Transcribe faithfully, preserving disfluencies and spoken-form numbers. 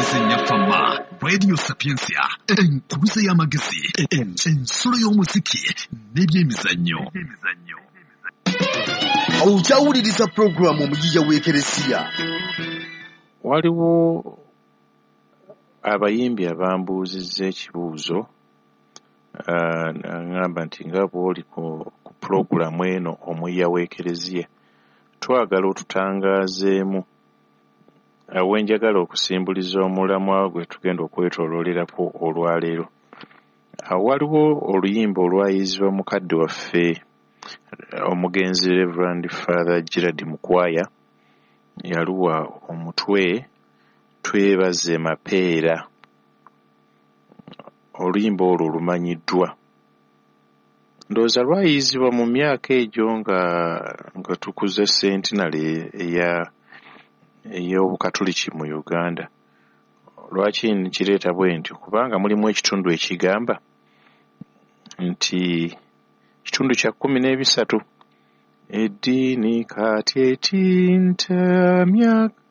Nyafama, Radio Sapiensia, enkuluze y'amagezi, ensolo y'omuziki, n'ebyemizannyo. Awukyawuliriza program omugiya w'Ekeresiya. Waliwo abayimbi abambuuzizza ekibuuzo ngamba nti nga bw'oli ku pulogulamu eno omuyiya w'Ekeresiya twagala otutangaazeemu awenjagala okusimbuliza omulamwa gwe tugenda okwetooloolerapo olwaleero. Waliwo oluyimba olwayizibwa mukadde waffe omugenzi Reverend Father Gerard Mukwaya yaluwa omutwe twebaze mapeera. Oluyimba olwo lumanyiddwa. Ndowooza lwayizibwa mu myaka egyo nga nga tukuze centenary eya ey'obukatoliki mu Uganda. Lwaki nkireeta bwe ntyo? Kubanga mulimu ekitundu ekigamba nti kitundu kya kkumi n'ebisatu eddiini kati etinta myaka